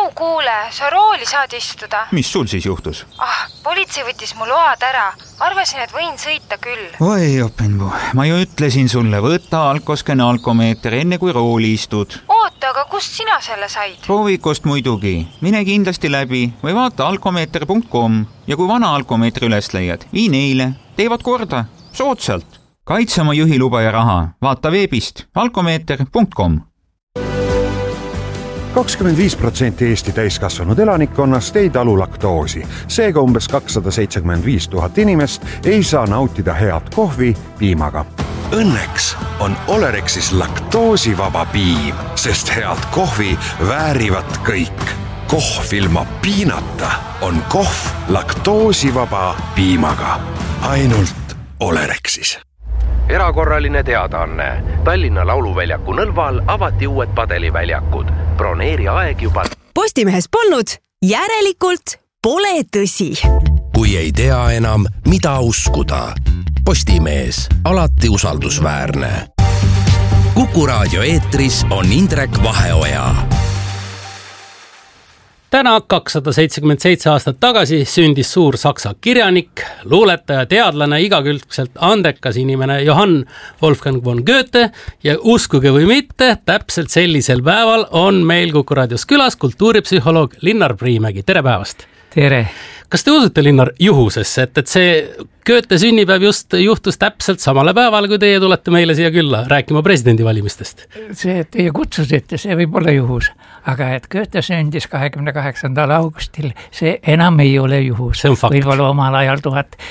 kuule, sa rooli saad istuda. Mis sul siis juhtus? Politsei võttis mu load ära. Arvasin, et võin sõita küll. Oi, Openbu, ma ju ütlesin sulle, võtta alkoskene alkomeeter enne kui rooli istud. Oota, aga kust sina selle said? Proovikust muidugi. Mine kindlasti läbi või vaata alkomeeter.com ja kui vana alkomeetri üles leiad, vii neile. Teevad korda. Soodsalt. Kaitse oma juhiluba ja raha. Vaata veebist alkomeeter.com. 25% Eesti täiskasvanud elanikkonnast ei talu laktoosi. Seega umbes 275 000 inimest ei saa nautida head kohvi piimaga. Õnneks on Olerexis laktoosivaba piim, sest head kohvi väärivad kõik. Kohv ilma piinata on kohv laktoosivaba piimaga. Ainult Olerexis. Erakorraline teadaanne. Tallinna Lauluväljaku Nõlval avati uued padeliväljakud. Broneeri aeg juba. Postimehes polnud, järelikult pole tõsi. Kui ei tea enam, mida uskuda. Postimees, alati usaldusväärne. Kuku raadio eetris on Indrek Vaheoja. Täna 277 aastat tagasi sündis suur saksa kirjanik, luuletaja, teadlane, igakülgselt andekas inimene Johann Wolfgang von Goethe ja uskuge või mitte, täpselt sellisel päeval on meil Kuku raadios külas kultuuripsühholoog Linnar Priimägi. Tere päevast! Tere! Kas te usute, Linnar, juhusesse, et see Goethe sünnipäev just juhtus täpselt samale päeval, kui teie tulete meile siia külla rääkima presidendivalimistest? See, et teie kutsusite, see võib olla juhus. Aga et Goethe sündis 28. augustil, see enam ei ole juhus. See on fakt. Võib-olla omal ajal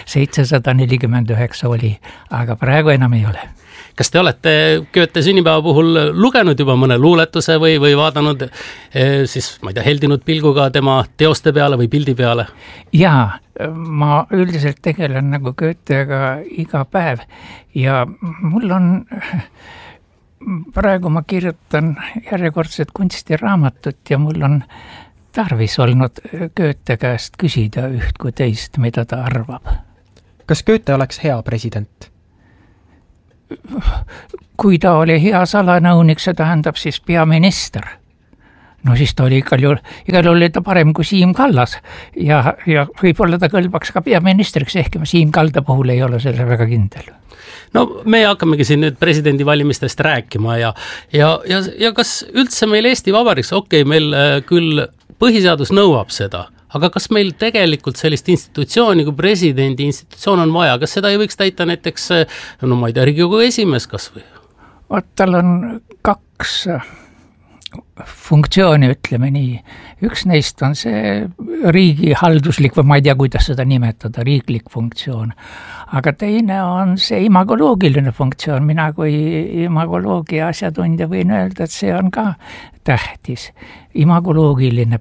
1749 oli, aga praegu enam ei ole. Kas te olete Goethe sünnipäeva puhul lugenud juba mõne luuletuse või vaadanud siis, ma ei tea, heldinud pilguga tema teoste peale või pildi peale? Jaa, ma üldiselt tegelen nagu Goethega iga päev ja mul on, praegu ma kirjutan järjekordset kunstiraamatut ja mul on tarvis olnud Goethe käest küsida üht kui teist, mida ta arvab. Kas Goethe oleks hea president? Kui ta oli hea salanõunik, see tähendab siis peaminister. No siis ta oli igal juhul oli ta parem kui Siim Kallas ja võib-olla ta kõlbaks ka peaministriks, ehk Siim Kalda puhul ei ole selle väga kindel. No me hakkamegi siin nüüd presidendivalimistest rääkima ja kas üldse meil Eesti Vabariiks, meil küll põhiseadus nõuab seda, aga kas meil tegelikult sellist institutsiooni kui presidendi institutsioon on vaja? Kas seda ei võiks täita näiteks, ma ei tea, Riigikogu esimees kas või? Tal on kaks funktsiooni, ütleme nii. Üks neist on see riigihalduslik või ma ei tea, kuidas seda nimetada, riiklik funktsioon. Aga teine on see imagoloogiline funktsioon. Mina kui imagoloogia asjatundja võin öelda, et see on ka tähtis. Imagoloogiline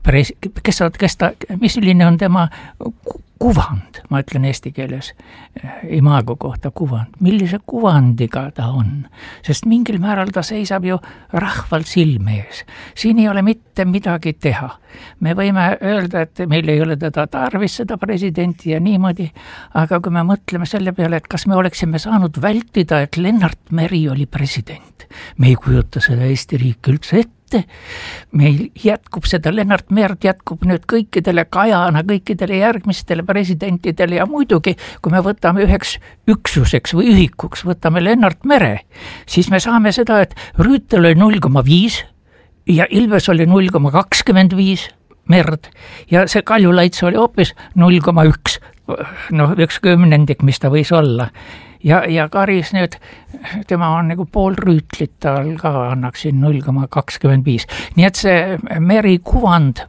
milline on tema kuvand, ma ütlen eesti keeles, imago kohta kuvand, millise kuvandiga ta on, sest mingil määral ta seisab ju rahval silme ees. Siin ei ole mitte midagi teha. Me võime öelda, et meil ei ole teda tarvis seda presidenti ja niimoodi, aga kui me mõtleme selle peale, et kas me oleksime saanud vältida, et Lennart Meri oli president, me ei kujuta seda Eesti riik üldse ette. Meil jätkub seda, Lennart Merd jätkub nüüd kõikidele Kajana, kõikidele järgmistele presidentidele ja muidugi, kui me võtame üheks üksuseks või ühikuks, võtame Lennart Mere, siis me saame seda, et Rüütel oli 0,5 ja Ilves oli 0,25 Merd ja see Kaljulaits oli hoopis 0,1, üks kümnendik, mis ta võis olla. Ja Karis nüüd, tema on nagu pool Rüütlit, tal ka annaksin 0,25. Nii et see Mere kuvand,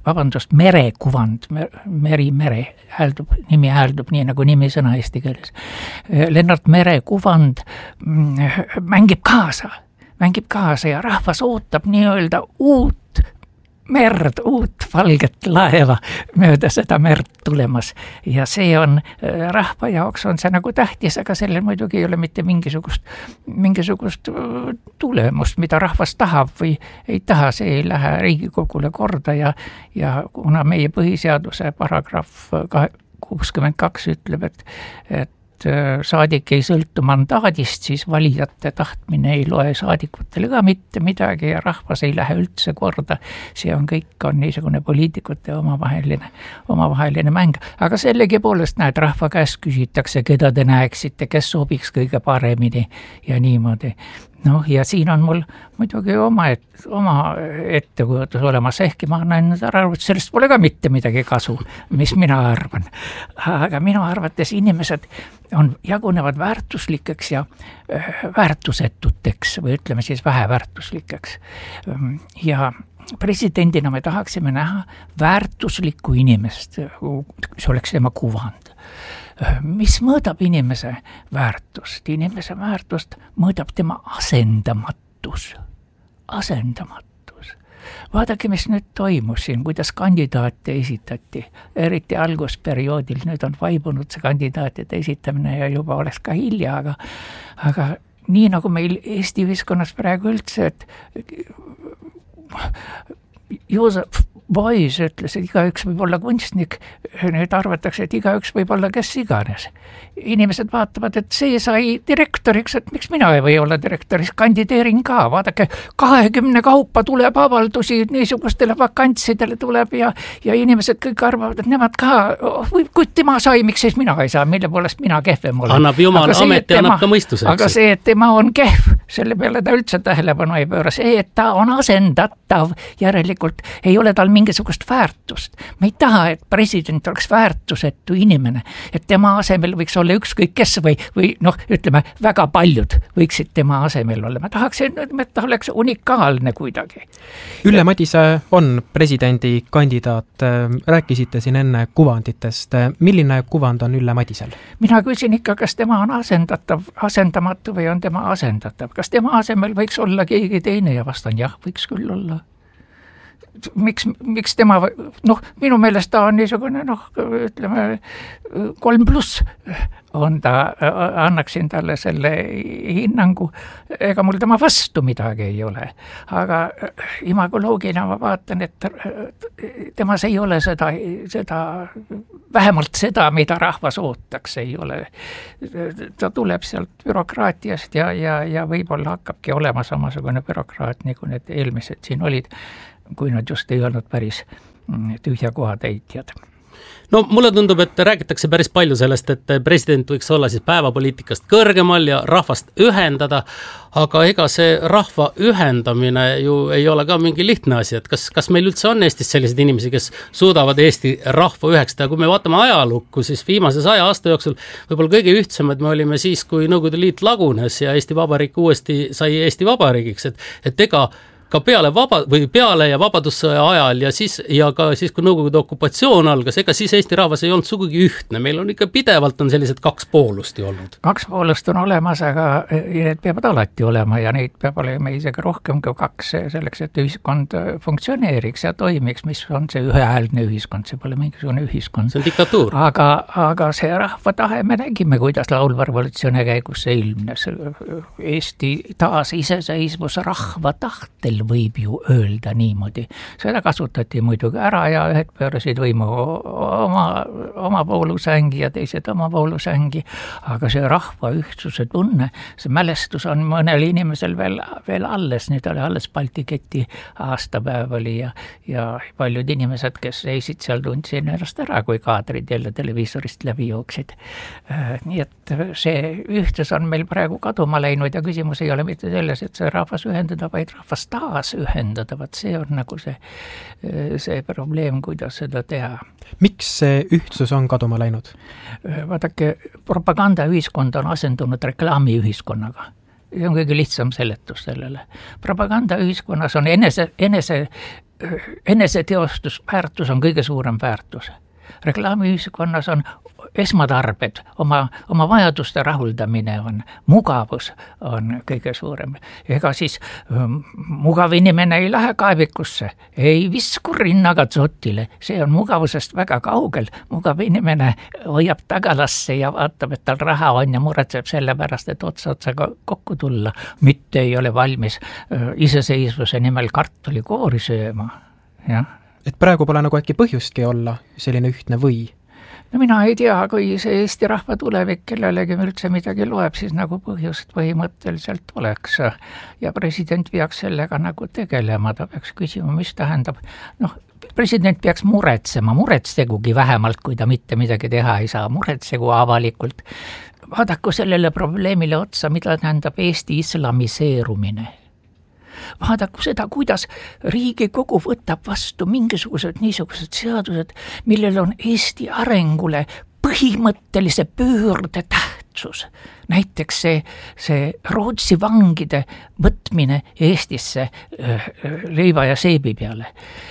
Mere nimi hääldub nii nagu nimisõna eesti keeles. Lennart Mere kuvand mängib kaasa ja rahvas ootab nii-öelda uut merd, uut valget laeva mööda seda merd tulemas ja see on rahva jaoks on see nagu tähtis, aga sellel muidugi ei ole mitte mingisugust tulemust, mida rahvas tahab või ei taha, see ei lähe Riigikogule korda ja kuna meie põhiseaduse paragrahv 62 ütleb, et saadik ei sõltu mandaadist, siis valijate tahtmine ei loe saadikutele ka mitte midagi ja rahvas ei lähe üldse korda. See on kõik on niisugune poliitikute omavaheline mäng. Aga sellegipoolest näed, rahva käest küsitakse, keda te näeksite, kes sobiks kõige paremini ja niimoodi. Noh, ja siin on mul muidugi oma ettekujutus olemas, ehkki ma näen aru, et sellest pole ka mitte midagi kasu, mis mina arvan. Aga minu arvates inimesed jagunevad väärtuslikeks ja väärtusetuteks või ütleme siis väheväärtuslikeks. Ja presidendina me tahaksime näha väärtuslikku inimest, see oleks tema kuvand. Mis mõõdab inimese väärtust? Inimese väärtust mõõdab tema asendamatus. Vaadake, mis nüüd toimus siin, kuidas kandidaate esitati, eriti algusperioodil, nüüd on vaibunud see kandidaatide esitamine ja juba oleks ka hilja, aga nii nagu meil Eesti ühiskonnas praegu üldse, et Joosep Beuys ütles, et igaüks võib olla kunstnik, nüüd arvatakse, et igaüks võib olla kes iganes. Inimesed vaatavad, et see sai direktoriks, et miks mina ei või olla direktoris, kandideerin ka, vaadake, 20 kaupa tuleb avaldusi, niisugustele vakantsidele tuleb ja inimesed kõik arvavad, et nemad ka, kui tema sai, miks siis mina ei saa, mille poolest mina kehvem olen. Annab jumal ameti, annab ka mõistuse. Aga see, et tema on kehv, selle peale ta üldse tähelepanu ei pööra, see, et ta on asendatav, järelikult ei ole tal mingisugust väärtust. Me ei taha, et president oleks väärtusetu inimene, et tema asemel võiks olla ükskõik kes või noh, ütleme, väga paljud võiksid tema asemel olla. Ma tahaksin, et ta oleks unikaalne kuidagi. Ülle Madise on presidendi kandidaat. Rääkisite siin enne kuvanditest. Milline kuvand on Ülle Madisel? Mina küsin ikka, kas tema on asendamatu või on tema asendatav. Kas tema asemel võiks olla keegi teine ja vastan jah, võiks küll olla. Miks tema, noh, minu meelest ta on niisugune, noh, ütleme, 3+ on ta, annaksin talle selle hinnangu, ega mul tema vastu midagi ei ole, aga imagoloogina ma vaatan, et temas ei ole seda, vähemalt seda, mida rahvas ootaks, ei ole. Ta tuleb sealt bürokraatiast ja võib-olla hakkabki olema samasugune bürokraat, nagu need eelmised siin olid, kui nad just ei olnud päris tühja koha täitjad. No mulle tundub, et räägitakse päris palju sellest, et president võiks olla siis päevapoliitikast kõrgemal ja rahvast ühendada, aga ega see rahva ühendamine ju ei ole ka mingi lihtne asi, et kas meil üldse on Eestis sellised inimesi, kes suudavad Eesti rahva üheksada, kui me vaatame ajalukku, siis viimase 100 aasta jooksul võib-olla kõige ühtsemad me olime siis, kui Nõukogude Liit lagunes ja Eesti Vabariik uuesti sai Eesti Vabariigiks, et ega ka peale ja vabadussõja ajal ja ka siis, kui Nõukogude okupatsioon algas, ega siis Eesti rahvas ei olnud sugugi ühtne. Meil on ikka pidevalt on sellised 2 poolust ju olnud. 2 poolust on olemas, aga need peavad alati olema ja neid peab olema isegi rohkem kui 2 selleks, et ühiskond funktsioneeriks ja toimiks, mis on see ühehäälne ühiskond, see pole mingisugune ühiskond. See on diktatuur. Aga see rahva tahe, me nägime, kuidas laulva revolutsiooni käigus see ilmnes. Eesti taas iseseisvus rahva tahtel võib ju öelda niimoodi. Seda kasutati muidugi ära ja ühed pöörasid võimu oma poolusängi ja teised oma poolusängi, aga see rahva ühtsuse tunne, see mälestus on mõnel inimesel veel alles, nüüd oli alles Balti keti aastapäev oli ja paljud inimesed, kes seisid seal, tundsid ennast ära, kui kaadrid jälle televiisorist läbi jooksid. Nii et see ühtsus on meil praegu kaduma läinud ja küsimus ei ole mitte selles, et see rahvas ühendada, vaid rahvas taas ühendada, see on nagu see probleem, kuidas seda teha. Miks see ühtsus on kaduma läinud? Vaadake, propagandaühiskond on asendunud reklaamiühiskonnaga. See on kõige lihtsam seletus sellele. Propagandaühiskonnas on eneseteostus, väärtus on kõige suurem väärtus. Reklaamiühiskonnas on esmatarbed, oma vajaduste rahuldamine on, mugavus on kõige suurem. Ega siis mugav inimene ei lähe kaevikusse, ei visku rinnaga tsotile, see on mugavusest väga kaugel. Mugav inimene hoiab tagalasse ja vaatab, et tal raha on ja muretseb selle pärast, et otsaga kokku tulla, mitte ei ole valmis iseseisvuse nimel kartulikoori sööma. Jah. Et praegu pole nagu äkki põhjustki olla selline ühtne või? no mina ei tea, kui see Eesti rahva tulevik kellelegi üldse midagi loeb, siis nagu põhjust põhimõtteliselt oleks ja president peaks sellega nagu tegelema, ta peaks küsima, mis tähendab, president peaks muretsegugi vähemalt, kui ta mitte midagi teha ei saa, muretsegu avalikult. Vaadaku sellele probleemile otsa, mida tähendab Eesti islamiseerumine. Vaadaku seda, kuidas Riigikogu võtab vastu mingisugused niisugused seadused, millel on Eesti arengule põhimõttelise pöörde tähtsus. Näiteks see Rootsi vangide võtmine Eestisse leiva ja seebi peale.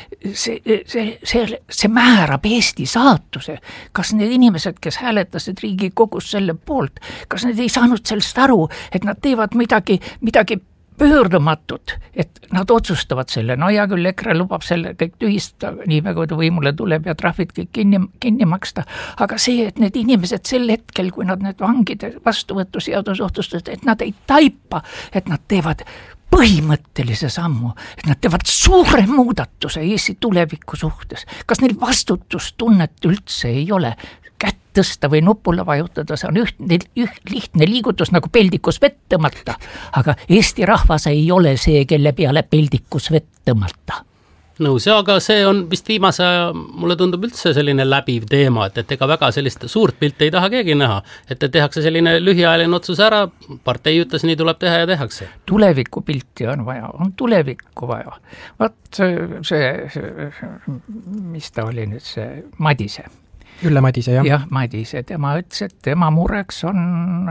See määrab Eesti saatuse. Kas need inimesed, kes hääletasid Riigikogus selle poolt, kas need ei saanud sellest aru, et nad teevad midagi pöördumatut, et nad otsustavad selle, no hea küll, EKRE lubab selle kõik tühistada, nii väga kui võimule tuleb ja trahvid kõik kinni maksta, aga see, et need inimesed sel hetkel, kui nad need vangide vastuvõtuseadus otsustasid, et nad ei taipa, et nad teevad põhimõttelise sammu, et nad teevad suure muudatuse Eesti tuleviku suhtes. Kas neil vastutustunnet üldse ei ole? Kätt tõsta või nupule vajutada, see on lihtne liigutus nagu peldikus vett tõmmata, aga Eesti rahvas ei ole see, kelle peale peldikus vett tõmmata. Nõus, aga see on vist viimase aja, mulle tundub üldse selline läbiv teema, et ega väga sellist suurt pilti ei taha keegi näha, et tehakse selline lühiajaline otsus ära, partei ütles, nii tuleb teha ja tehakse. Tulevikupilti on vaja, on tulevikku vaja. Vaat see, mis ta oli nüüd, see Madise. Ülle Madise, jah. Jah, Madise, tema ütles, et tema mureks on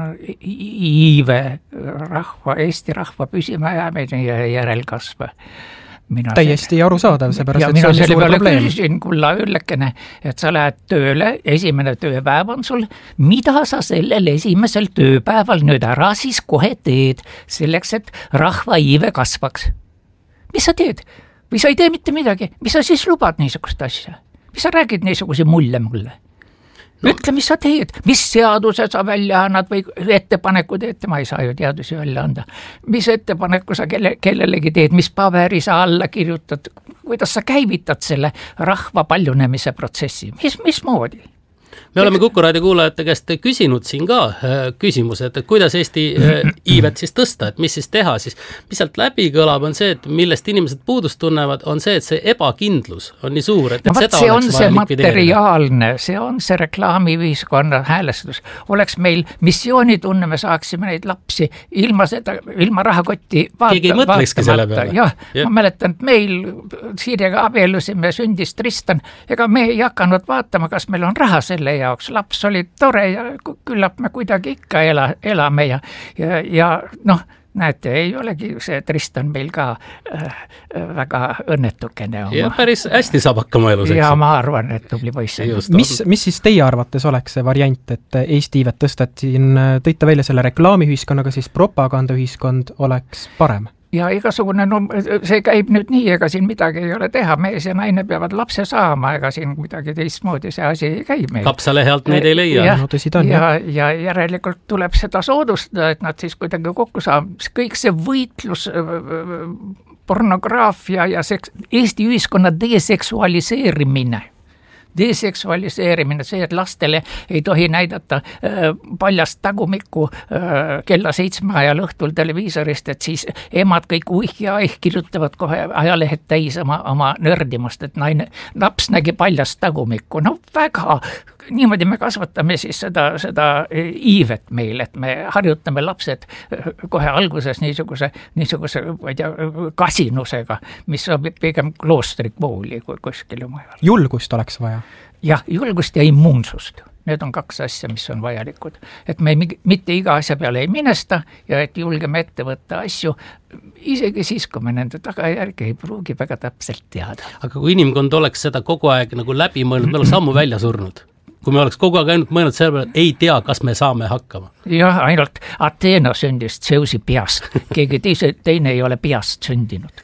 iive Eesti rahva püsimajäämine ja järelkasv. Täiesti arusaadav, seepärast, et see on suur probleem. Küsisin, kulla Üllekene, et sa lähed tööle, esimene tööpäev on sul, mida sa sellel esimesel tööpäeval nüüd ära siis kohe teed, selleks, et rahva iive kasvaks? Mis sa teed? Või sa ei tee mitte midagi? Mis sa siis lubad niisugust asja? Mis sa räägid niisuguse mulle? Ütle, mis sa teed, mis seaduse sa välja annad või ettepaneku teed, ma ei saa ju teadusi välja anda. Mis ettepaneku sa kellelegi teed, mis paberi sa alla kirjutad, kuidas sa käivitad selle rahva paljunemise protsessi, mismoodi? Me oleme Kuku Raadio kuulajate käest küsinud siin ka küsimuse, et kuidas Eesti iivet siis tõsta, et mis siis teha, siis mis sealt läbi kõlab on see, et millest inimesed puudust tunnevad, on see, et see ebakindlus on nii suur, et seda see on see materiaalne, see on see reklaamiühiskonna häälestus. Oleks meil missioonitunne, me saaksime neid lapsi ilma rahakotti keegi ei mõtlekski selle peale. Jah, ma mäletan, et meil Siirega abielusime, sündis Tristan, ega me ei hakanud vaatama, kas meil on raha selle jaoks, laps oli tore ja küllap me kuidagi ikka elame ja näete, ei olegi see Tristan meil ka väga õnnetukene oma. Ja päris hästi saab hakkama elus, eks? Ja ma arvan, et tubli poiss. Mis siis teie arvates oleks see variant, et Eesti iivet tõsta, et siin tõite välja selle reklaamiühiskonnaga, siis propagandaühiskond oleks parem? Ja igasugune, see käib nüüd nii, ega siin midagi ei ole teha, mees ja naine peavad lapse saama, ega siin midagi teistmoodi see asi ei käi meil. Kapsalehelt neid ei leia. Ja järelikult tuleb seda soodustada, et nad siis kuidagi kokku saab. Kõik see võitlus, pornograafia ja Eesti ühiskonna deseksualiseerimine, see, et lastele ei tohi näidata paljast tagumikku kella 7 ajal õhtul televiisorist, et siis emad kõik kirjutavad kohe ajalehed täis oma nördimust, et laps nägi paljast tagumikku. No väga, niimoodi me kasvatame siis seda iivet meil, et me harjutame lapsed kohe alguses niisuguse ma ei tea, kasinusega, mis sobib pigem kloostrikooli kui kuskile mujal. Julgust oleks vaja. Jah, julgust ja immuunsust. Need on 2 asja, mis on vajalikud. Et me mitte iga asja peale ei minesta ja et julgeme ette võtta asju, isegi siis, kui me nende tagajärgi ei pruugi väga täpselt teada. Aga kui inimkond oleks seda kogu aeg nagu läbi mõelnud, me oleks ammu välja surnud. Kui me oleks kogu aeg ainult mõelnud selle peale, et ei tea, kas me saame hakkama. Jah, ainult Ateena sündis Zeusi peast. Keegi teine ei ole peast sündinud.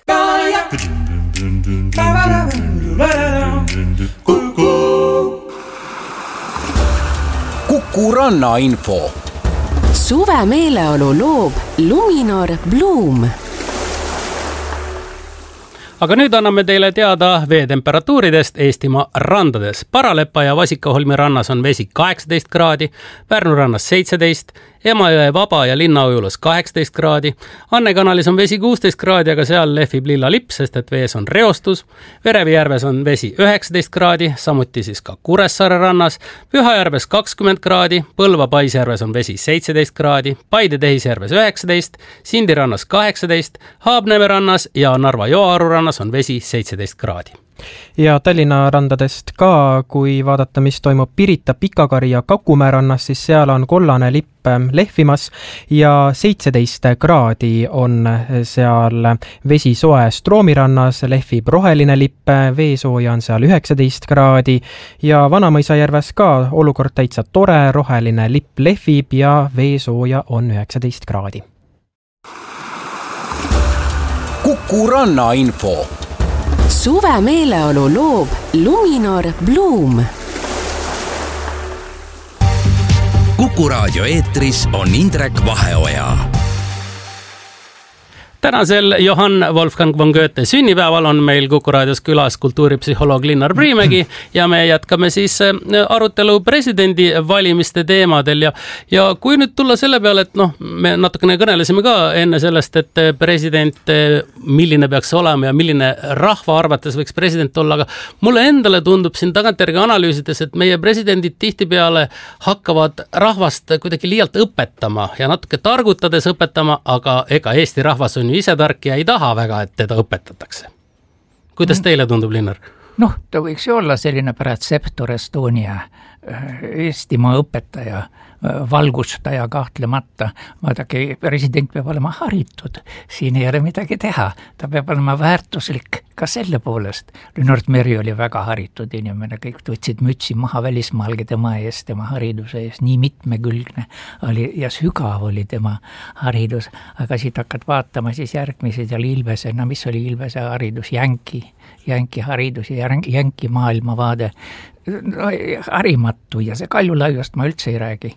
Kuku Rannainfo. Suve meeleolu loob Luminor Bloom. aga nüüd anname teile teada veetemperatuuridest Eestimaa randades. Paralepa ja Vasikaholmi rannas on vesi 18 kraadi, Pärnu rannas 17, Emajõe Vaba ja Linnaujulas 18 kraadi, Anne kanalis on vesi 16 kraadi, aga seal lehvib lilla lipp, sest et vees on reostus. Verevijärves on vesi 19 kraadi, samuti siis ka Kuressaare rannas, Pühajärves 20 kraadi, Põlva Paisjärves on vesi 17 kraadi, Paide Tehisjärves 19, Sindi rannas 18, Haabneme rannas ja Narva Joaru rannas on vesi 17 kraadi. Ja Tallinna randadest ka, kui vaadata, mis toimub Pirita, Pikakari ja Kakumäe rannas, siis seal on kollane lipp lehvimas ja 17 kraadi on seal vesi soe Stroomi rannas, lehvib roheline lipp, veesooja on seal 19 kraadi ja Vanamõisajärves ka olukord täitsa tore, roheline lipp lehvib ja veesooja on 19 kraadi. Kuku Ranna info. Suve meeleolu loob Luminor Bloom. Kuku raadio eetris on Indrek Vaheoja. Tänasel Johann Wolfgang von Goethe sünnipäeval on meil Kuku raadios külas kultuuripsühholoog Linnar Priimägi ja me jätkame siis arutelu presidendi valimiste teemadel ja kui nüüd tulla selle peale, et me natukene kõnelesime ka enne sellest, et president, milline peaks olema ja milline rahva arvates võiks president olla, aga mulle endale tundub siin tagantjärgi analüüsides, et meie presidendid tihtipeale hakkavad rahvast kuidagi liialt õpetama ja natuke targutades õpetama, aga ega Eesti rahvas on ise tark ja ei taha väga, et teda õpetatakse. Kuidas teile tundub, Linnar? Ta võiks ju olla selline Preceptor Estonia, Eestimaa õpetaja, valgustaja kahtlemata. Vaadake, president peab olema haritud, siin ei ole midagi teha. Ta peab olema väärtuslik ka selle poolest. Lennart Meri oli väga haritud inimene, kõik võtsid mütsi maha välismaalgi tema ees, tema hariduse ees, nii mitmekülgne oli ja sügav oli tema haridus. Aga siit hakkad vaatama siis järgmised ja Ilvese, mis oli Ilvese haridus, jänki haridus ja jänki maailmavaade. Harimatu ja see Kaljulaiust ma üldse ei räägi.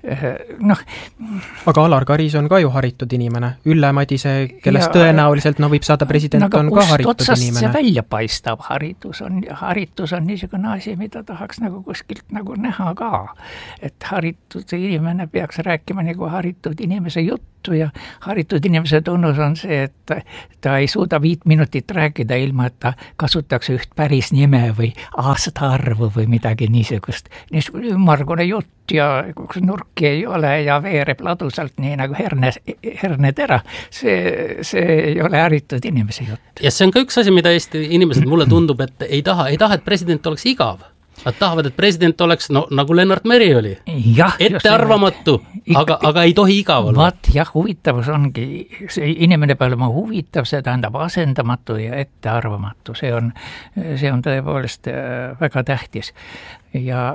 Aga Alar Karis on ka ju haritud inimene. Ülle Madise, kellest tõenäoliselt võib saada president, on ka haritud inimene. See välja paistab haritus on niisugune asi, mida tahaks kuskilt näha ka. Et haritud inimene peaks rääkima haritud inimese juttu ja haritud inimese tunnus on see, et ta ei suuda 5 minutit rääkida ilma, et ta kasutaks üht päris nime või aastaarvu või midagi niisugust ümmargune jutt ja nurki ei ole ja veereb ladusalt nii nagu hernetera. See ei ole haritud inimese jutt. Ja see on ka üks asi, mida Eesti inimesed mulle tundub, et ei taha, et president oleks igav. Nad tahavad, et president oleks nagu Lennart Meri oli. Ettearvamatu, aga ei tohi igav olla. Huvitavus ongi, see inimene peab olema huvitav, see tähendab asendamatu ja ettearvamatu. See on tõepoolest väga tähtis. Ja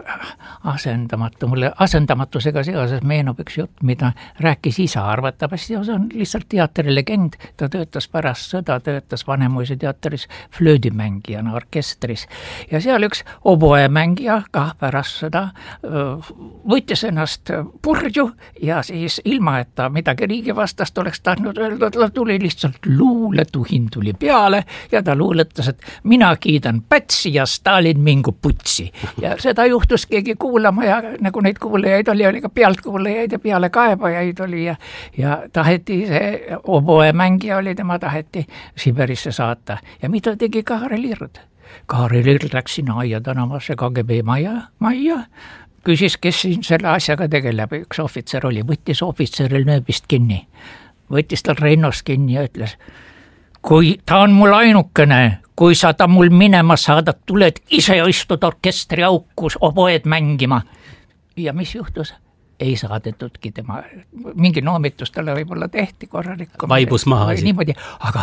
mulle asendamatusega seoses meenub üks jutt, mida rääkis isa arvatavasti, see on lihtsalt teatrilegend, ta töötas pärast sõda, töötas Vanemuise teatris flöödimängijana orkestris ja seal üks oboemängija ka pärast sõda võttis ennast purju ja siis ilma, et ta midagi riigi vastast oleks tahtnud öelda, ta tuli lihtsalt luuletuhin tuli peale ja ta luuletas, et mina kiidan Pätsi ja Stalin mingu putsi ja seda juhtus keegi kuulama ja nagu neid kuulajaid oli ka pealtkuulajaid ja pealekaebajaid oli ja taheti see oboemängija oli, tema taheti Siberisse saata. Ja mida tegi Kaarel Ird? Kaarel Ird läks sinna Aia tänavasse KGB majja, küsis, kes siin selle asjaga tegeleb, üks ohvitser oli, võttis ohvitseril nööbist kinni, võttis tal Rennost kinni ja ütles, kui ta on mul ainukene, kui sa ta mul minema saadad, tuled ise istud orkestri aukus oboed mängima. Ja mis juhtus? Ei saadetudki tema, mingi noomitus talle võib-olla tehti korralikku. Vaibus maha. Niimoodi, aga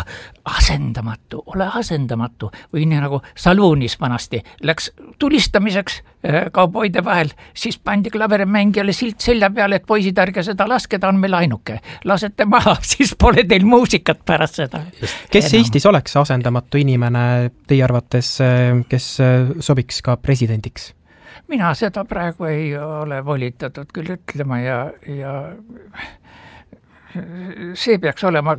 ole asendamatu. Või nii nagu Salunis vanasti läks tulistamiseks kauboide vahel, siis pandi klaverimängijale silt selja peale, et poisid ärge seda laske, ta on meil ainuke. Lasete maha, siis pole teil muusikat pärast seda. Kes Eestis oleks asendamatu inimene teie arvates, kes sobiks ka presidendiks? Mina seda praegu ei ole volitatud küll ütlema ja see peaks olema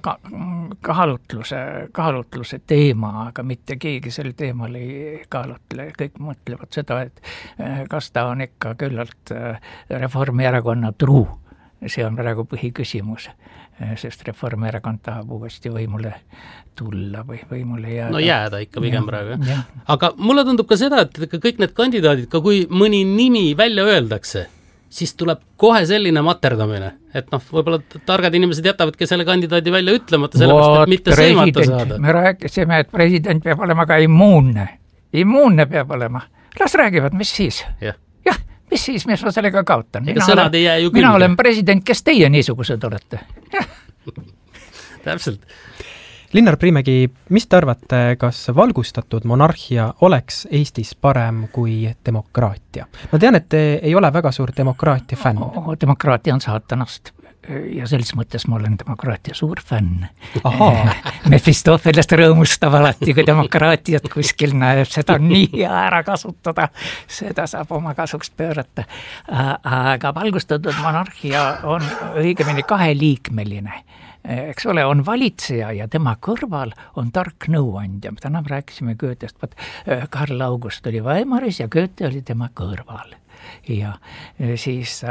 kaalutluse teema, aga mitte keegi sel teemal ei kaalutle. Kõik mõtlevad seda, et kas ta on ikka küllalt Reformierakonna truu. See on praegu põhiküsimus, sest Reformierakond tahab uuesti võimule tulla või võimule jääda. No jääda ikka pigem praegu. Ja. Aga mulle tundub ka seda, et kõik need kandidaadid, ka kui mõni nimi välja öeldakse, siis tuleb kohe selline materdamine, et võib-olla targad inimesed jätavadki selle kandidaadi välja ütlemata, sellepärast, et mitte sõimata saada. Me rääkisime, et president peab olema ka immuunne. Immuunne peab olema. Las räägivad, mis siis? Jah, mis siis, mis ma sellega kaotan? Mina olen president, kes teie niisugused olete? Täpselt. Linnar Priimägi, mis te arvate, kas valgustatud monarhia oleks Eestis parem kui demokraatia? Ma tean, et te ei ole väga suur demokraatia fänn. Demokraatia on saatanast ja selles mõttes ma olen demokraatia suur fänn. Mefistofelest rõõmustab alati, kui demokraatiat kuskil näeb, seda on nii hea ära kasutada, seda saab oma kasuks pöörata. Aga valgustatud monarhia on õigemini kaheliikmeline. Eks ole, on valitseja ja tema kõrval on tark nõuandja. Täna rääkisime Goethest, Karl August oli Weimaris ja Goethe oli tema kõrval. Ja siis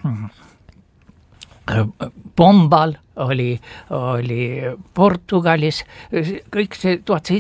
Pombal oli Portugalis, kõik see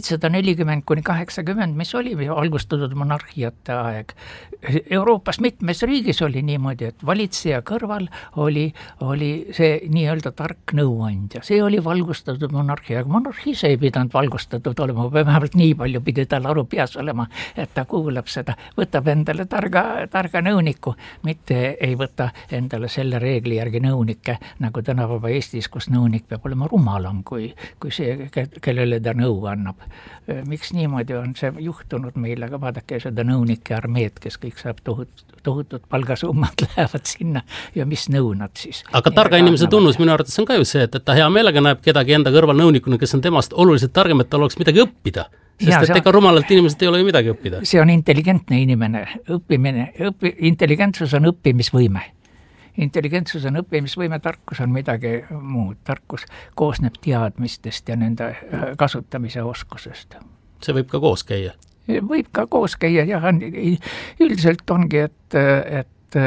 1740–80, mis oli valgustatud monarhiate aeg. Euroopas mitmes riigis oli niimoodi, et valitseja kõrval oli see nii-öelda tark nõuandja. See oli valgustatud monarhia, aga monarhis ei pidanud valgustatud olema, vähemalt nii palju pidi tal aru peas olema, et ta kuulab seda, võtab endale targa nõuniku, mitte ei võta endale selle reegli järgi nõunikke, nagu tänapäeva Eestis, kus nõunik peab olema rumalam kui see, kellele ta nõu annab. Miks niimoodi on see juhtunud meil, aga vaadake seda nõunike armeed, kes kõik saab tohutud palgasummad lähevad sinna ja mis nõu nad siis. Aga targa inimese tunnus minu arvates on ka ju see, et ta hea meelega näeb kedagi enda kõrval nõunikuna, kes on temast oluliselt targem, et tal oleks midagi õppida. Sest et ega rumalalt inimesed ei ole ju midagi õppida. See on intelligentne inimene. Intelligentsus on õppimisvõime. Intelligentsus on õppimisvõime, tarkus on midagi muud. Tarkus koosneb teadmistest ja nende kasutamise oskusest. See võib ka koos käia? Võib ka koos käia, jah. Üldiselt ongi, et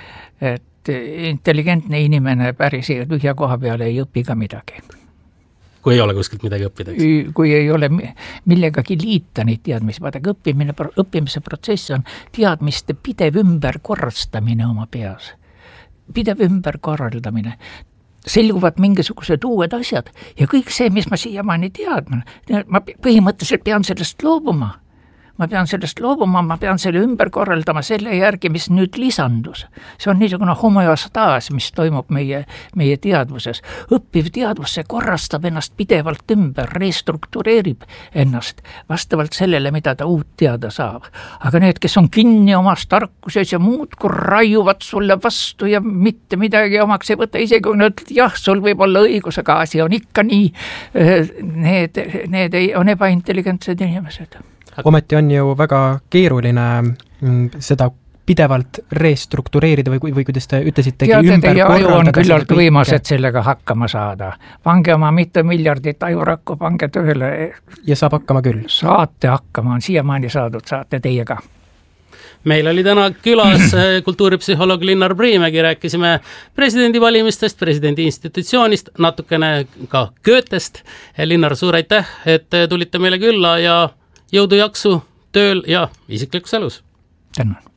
intelligentne inimene päris tühja koha peale ei õpi ka midagi. Kui ei ole kuskilt midagi õppida? Kui ei ole millegagi liita neid teadmisi. Vaadake, õppimise protsess on teadmiste pidev ümberkorrastamine oma peas. Pidev ümberkorraldamine. Selguvad mingisugused uued asjad ja kõik see, mis ma siiamaani teadman, ma põhimõtteliselt pean sellest loobuma. Ma pean selle ümber korraldama selle järgi, mis nüüd lisandus. See on niisugune homostaas, mis toimub meie teadvuses. Õppiv teadvus, see korrastab ennast pidevalt ümber, restruktureerib ennast vastavalt sellele, mida ta uut teada saab. Aga need, kes on kinni omas tarkuses ja muud, kui raiuvad sulle vastu ja mitte midagi omaks ei võta, isegi kui nad ütled, jah, sul võib olla õigus, aga asi on ikka nii, need on ebaintelligentsed inimesed. Ometi on ju väga keeruline seda pidevalt restruktureerida või kuidas te ütlesitegi ümber korraldada. Teie aju on küllalt võimas, et sellega hakkama saada. Pange oma mitu miljardit ajurakku, pange tööle. Ja saab hakkama küll. Saate hakkama, on siiamaani saadud, saate teiega. Meil oli täna külas kultuuripsühholoog Linnar Priimägi, rääkisime presidendivalimistest, presidendi institutsioonist, natukene ka Goethest. Linnar, suur aitäh, et tulite meile külla ja jõudu jaksu tööl ja isiklikus elus. Tänan.